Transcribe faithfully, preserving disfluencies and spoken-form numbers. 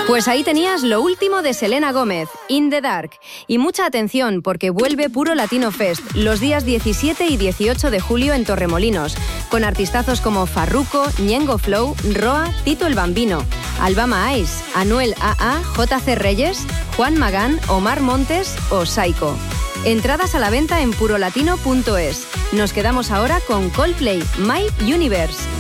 Pues ahí tenías lo último de Selena Gómez, In the Dark. Y mucha atención, porque vuelve Puro Latino Fest los días diecisiete y dieciocho de julio en Torremolinos, con artistazos como Farruko, Ñengo Flow, Roa, Tito el Bambino, Albama Ice, Anuel A A, J C Reyes, Juan Magán, Omar Montes o Saiko. Entradas a la venta en purolatino punto es. Nos quedamos ahora con Coldplay, My Universe.